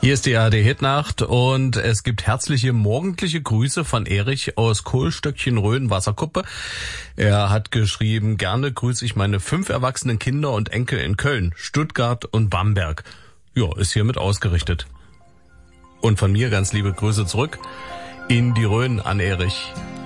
Hier ist die ARD-Hitnacht und es gibt herzliche morgendliche Grüße von Erich aus Kohlstöckchen-Rhön, Wasserkuppe. Er hat geschrieben, gerne grüße ich meine 5 erwachsenen Kinder und Enkel in Köln, Stuttgart und Bamberg. Ja, ist hiermit ausgerichtet. Und von mir ganz liebe Grüße zurück in die Rhön an Erich.